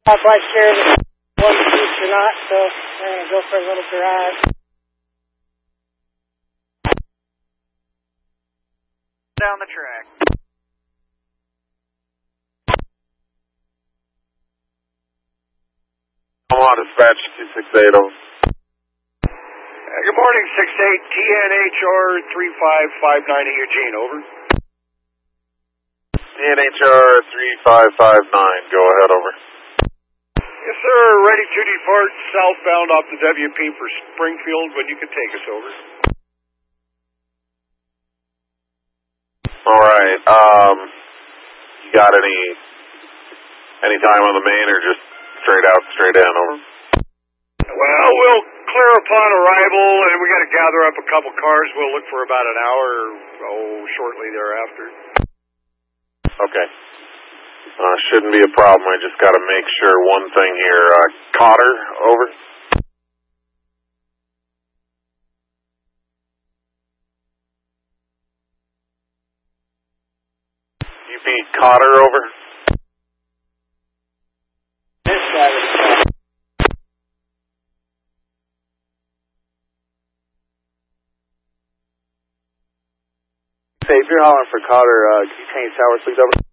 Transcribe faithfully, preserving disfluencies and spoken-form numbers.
I'm quite sure that one piece or not, so we're going to go for a little garage. Down the track. I'm on dispatch two six eight oh. Uh, good morning, six eight T N H R three five five nine in Eugene, over. T N H R three five five nine, go ahead, over. Yes, sir, ready to depart southbound off the W P for Springfield when you can take us, over. Alright, um, you got any, any time on the main or just straight out, straight in, over? Well, we'll clear upon arrival, and we got to gather up a couple cars. We'll look for about an hour, oh, shortly thereafter. Okay. Uh, shouldn't be a problem. I just got to make sure one thing here. Uh, Cotter, over. U P Cotter, over. This side of the car. Say, if you're hollering for Cotter, uh, can you change towers, please, over?